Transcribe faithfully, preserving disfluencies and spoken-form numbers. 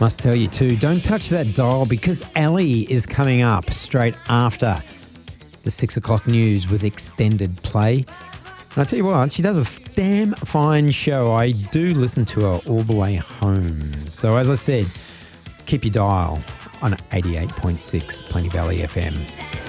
Must tell you too, don't touch that dial because Ali is coming up straight after the six o'clock news with extended play. And I tell you what, she does a damn fine show. I do listen to her all the way home. So as I said, keep your dial on eighty-eight point six Plenty Valley F M.